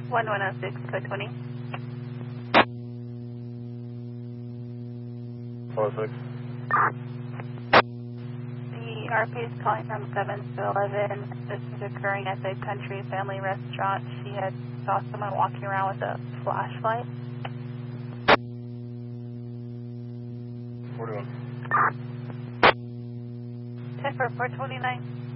1106, code 20. 406. The RP is calling from 7 to 11. This is occurring at the Country Family Restaurant. She had saw someone walking around with a flashlight. 41. 10 for 429.